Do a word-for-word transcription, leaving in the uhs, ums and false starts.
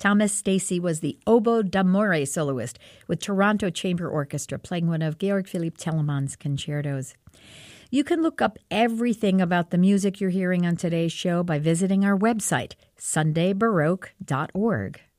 Thomas Stacy was the oboe d'amore soloist with Toronto Chamber Orchestra playing one of Georg Philipp Telemann's concertos. You can look up everything about the music you're hearing on today's show by visiting our website, sunday baroque dot org.